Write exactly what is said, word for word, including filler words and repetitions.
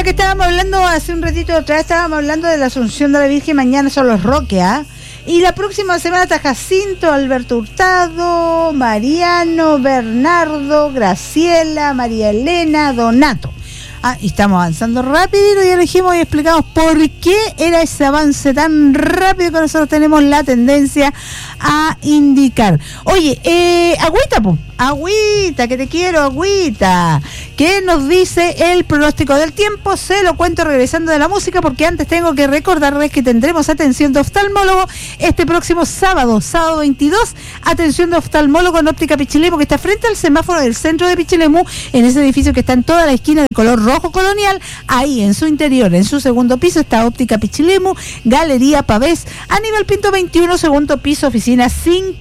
ya que estábamos hablando hace un ratito atrás, estábamos hablando de la Asunción de la Virgen, mañana son los Roques, ¿ah? Y la próxima semana está Jacinto, Alberto Hurtado, Mariano, Bernardo, Graciela, María Elena, Donato. Ah, y estamos avanzando rápido, ya dijimos y explicamos por qué era ese avance tan rápido que nosotros tenemos la tendencia a indicar. Oye, eh, agüita, po, agüita, que te quiero, agüita. ¿Qué nos dice el pronóstico del tiempo? Se lo cuento regresando de la música, porque antes tengo que recordarles que tendremos atención de oftalmólogo este próximo sábado, sábado veintidós, atención de oftalmólogo en Óptica Pichilemu, que está frente al semáforo del centro de Pichilemu, en ese edificio que está en toda la esquina de color rojo Rojo Colonial. Ahí en su interior, en su segundo piso, está Óptica Pichilemu, Galería Pavés, Aníbal Pinto veintiuno, segundo piso, oficina cinco.